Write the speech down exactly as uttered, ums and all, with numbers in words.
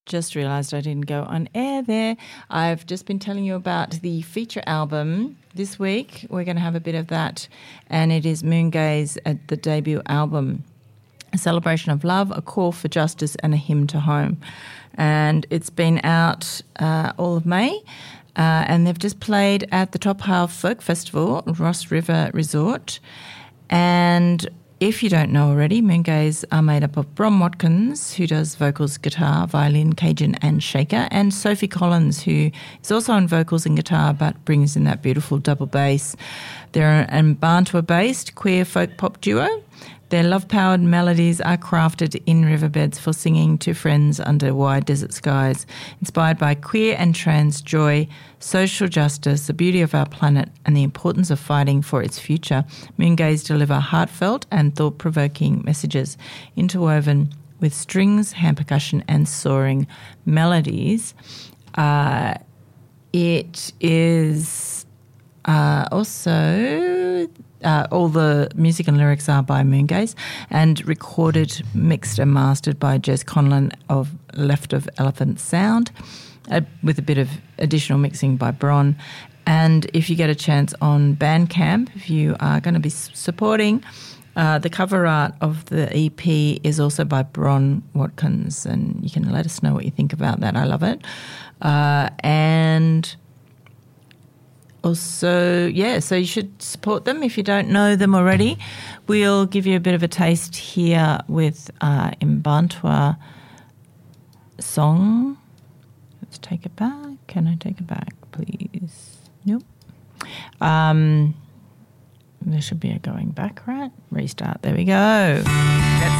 just realised I didn't go on air there. I've just been telling you about the feature album. This week we're going to have a bit of that, and it is Moongaze at the debut album, a celebration of love, a call for justice and a hymn to home. And it's been out uh, all of May, uh, and they've just played at the Top Half Folk Festival, Ross River Resort. And if you don't know already, Moongaze are made up of Bron Watkins, who does vocals, guitar, violin, Cajun and shaker, and Sophie Collins, who is also on vocals and guitar but brings in that beautiful double bass. They're an Mbantua-based queer folk pop duo. Their love-powered melodies are crafted in riverbeds for singing to friends under wide desert skies, inspired by queer and trans joy, social justice, the beauty of our planet, and the importance of fighting for its future. Moongaze deliver heartfelt and thought-provoking messages interwoven with strings, hand percussion, and soaring melodies. Uh, it is uh, also... Uh, all the music and lyrics are by Moongaze and recorded, mixed and mastered by Jez Conlon of Left of Elephant Sound, uh, with a bit of additional mixing by Bron. And if you get a chance on Bandcamp, if you are going to be supporting, uh, the cover art of the E P is also by Bron Watkins, and you can let us know what you think about that. I love it. Uh, and... Also, yeah, so you should support them if you don't know them already. We'll give you a bit of a taste here with uh, Mbantua song. Let's take it back. Can I take it back, please? Nope. Um, there should be a going back, right? Restart. There we go. That's